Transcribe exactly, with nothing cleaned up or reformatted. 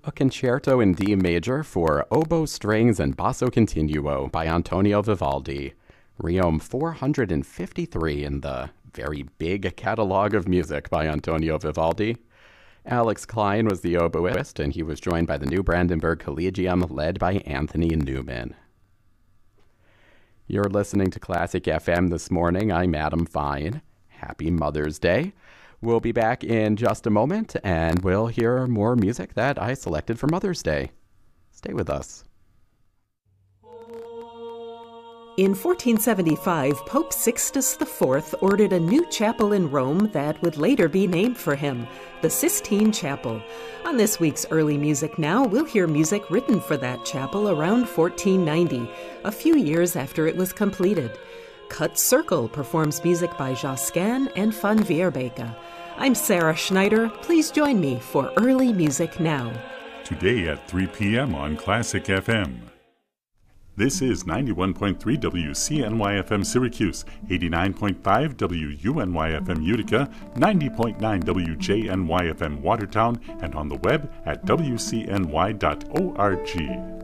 A concerto in D major for oboe, strings, and basso continuo by Antonio Vivaldi. Reom four hundred fifty-three in the very big catalog of music by Antonio Vivaldi. Alex Klein was the oboist, and he was joined by the New Brandenburg Collegium, led by Anthony Newman. You're listening to Classic F M this morning. I'm Adam Fine. Happy Mother's Day. We'll be back in just a moment, and we'll hear more music that I selected for Mother's Day. Stay with us. In fourteen seventy-five, Pope Sixtus the Fourth ordered a new chapel in Rome that would later be named for him, the Sistine Chapel. On this week's Early Music Now, we'll hear music written for that chapel around fourteen ninety, a few years after it was completed. Cut Circle performs music by Josquin and Van Weerbeke. I'm Sarah Schneider. Please join me for Early Music Now. Today at three p.m. on Classic F M. This is ninety-one point three W C N Y F M Syracuse, eighty-nine point five W U N Y F M Utica, ninety point nine W J N Y F M Watertown, and on the web at W C N Y dot org.